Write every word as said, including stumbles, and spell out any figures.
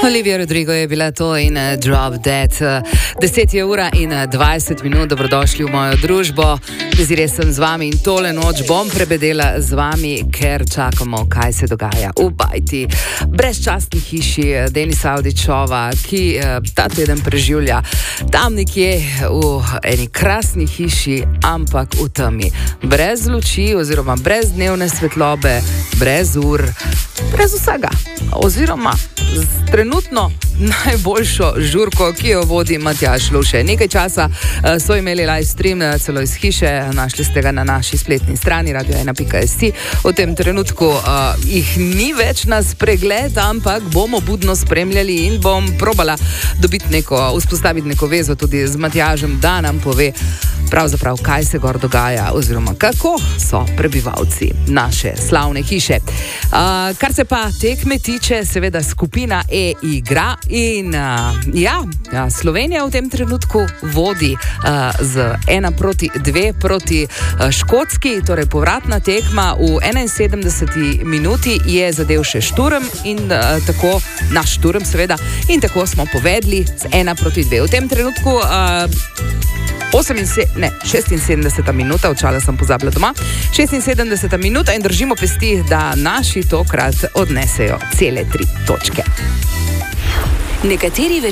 Olivia Rodrigo je bila to in uh, Drop Dead. Deset je ura in dvajset minut, dobrodošli v mojo družbo. Zdaj sem z vami in tole noč bom prebedela z vami, ker čakamo, kaj se dogaja v bajti brezčasni hiši Denisa Avdićova, ki uh, ta teden preživlja tam nekje v eni krasni hiši, ampak v temi. Brez luči oziroma brez dnevne svetlobe, brez ur, brez vsega. Oziroma z trenutno najboljšo žurko, ki jo vodi Matjaž Luše. Nekaj časa uh, so imeli live stream uh, celo iz hiše, našli ste ga na naši spletni strani radio ena pika si. V tem trenutku uh, jih ni več na spregled, ampak bomo budno spremljali in bom probala dobiti neko, vzpostaviti neko vezo tudi z Matjažem, da nam pove pravzaprav, kaj se gor dogaja oziroma kako so prebivalci naše slavne hiše. Uh, kar se pa tekme tiče, seveda skupina E igra in uh, ja, ja, Slovenija v tem trenutku vodi uh, z ena proti dve proti uh, Škotski, torej povratna tekma v enainsedemdeseti minuti je zadev še Šturm in uh, tako, naš Šturm seveda, in tako smo povedli z ena proti dve. V tem trenutku uh, oseminsedemdeseta, ne, šestinsedemdeseta minuta, očala sem pozabila doma, šestinsedemdeseta minuta in držimo pesti, da naši tokrat odnesejo cele tri točke. Nekateri